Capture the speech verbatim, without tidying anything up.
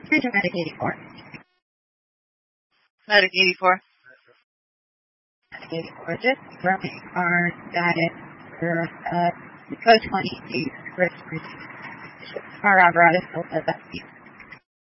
Enter Medic eighty-four. Medic eighty-four. Medic eighty-four, just confirming our status for uh, code twenty-two, first our apparatus still says that's you.